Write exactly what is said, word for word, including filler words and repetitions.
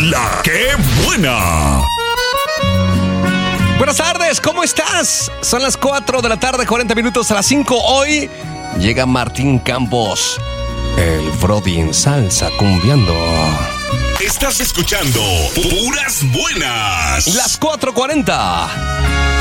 La que buena. Buenas tardes, ¿cómo estás? Son las cuatro de la tarde, cuarenta minutos a las cinco. Hoy llega Martín Campos, el Brody en salsa cumbiando. Estás escuchando Puras Buenas. Las cuatro cuarenta.